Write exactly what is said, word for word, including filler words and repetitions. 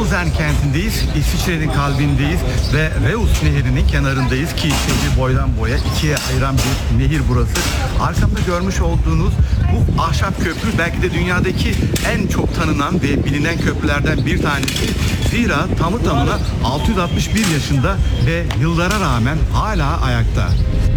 Luzern kentindeyiz. İsviçre'nin kalbindeyiz ve Reus Nehri'nin kenarındayız ki şehri boydan boya ikiye ayıran bir nehir burası. Arkamda görmüş olduğunuz bu ahşap köprü belki de dünyadaki en çok tanınan ve bilinen köprülerden bir tanesi. Zira tamı tamına altı yüz altmış bir yaşında ve yıllara rağmen hala ayakta.